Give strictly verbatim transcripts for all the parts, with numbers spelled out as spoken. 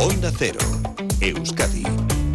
Onda Cero, Euskadi.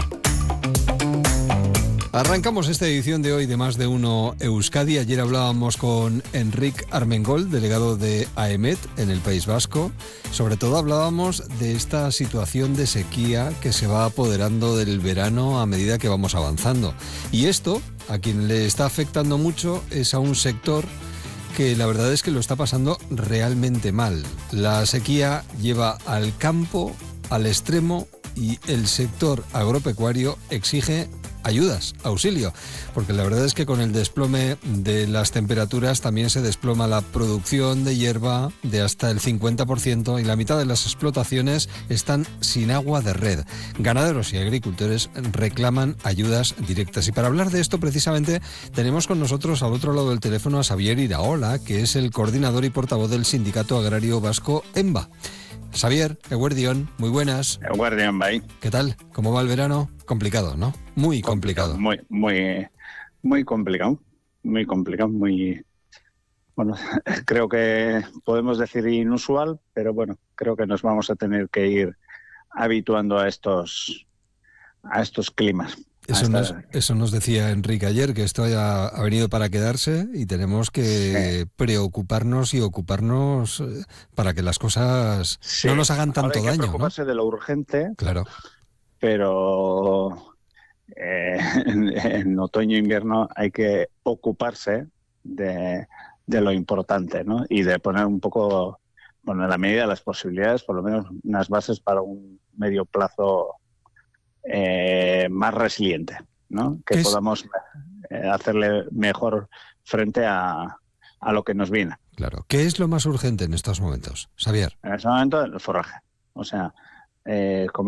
Arrancamos esta edición de hoy de Más de Uno Euskadi. Ayer hablábamos con Enric Armengol, delegado de AEMET en el País Vasco. Sobre todo hablábamos de esta situación de sequía que se va apoderando del verano a medida que vamos avanzando. Y esto, a quien le está afectando mucho, es a un sector que la verdad es que lo está pasando realmente mal. La sequía lleva al campo al extremo y el sector agropecuario exige ayudas, auxilio, porque la verdad es que con el desplome de las temperaturas también se desploma la producción de hierba de hasta el cincuenta por ciento y la mitad de las explotaciones están sin agua de red. Ganaderos y agricultores reclaman ayudas directas. Y para hablar de esto precisamente tenemos con nosotros al otro lado del teléfono a Xavier Iraola, que es el coordinador y portavoz del Sindicato Agrario Vasco EMBA. Xavier, eguerdión, muy buenas. Eguerdión, bye. ¿Qué tal? ¿Cómo va el verano? Complicado, ¿no? Muy complicado. Muy, muy, muy complicado. Muy complicado, muy... Bueno, creo que podemos decir inusual, pero bueno, creo que nos vamos a tener que ir habituando a estos, a estos climas. Eso nos, eso nos decía Enrique ayer, que esto ha, ha venido para quedarse y tenemos que sí. preocuparnos y ocuparnos para que las cosas sí. no nos hagan tanto Ahora hay daño. Que preocuparse, ¿no?, de lo urgente, claro. Pero eh, en, en otoño e invierno hay que ocuparse de, de lo importante, ¿no? Y de poner un poco, bueno, en la medida de las posibilidades, por lo menos unas bases para un medio plazo Eh, más resiliente, ¿no? Que podamos eh, hacerle mejor frente a, a lo que nos viene. Claro. ¿Qué es lo más urgente en estos momentos, Xavier? En este momento, el forraje. O sea, eh, como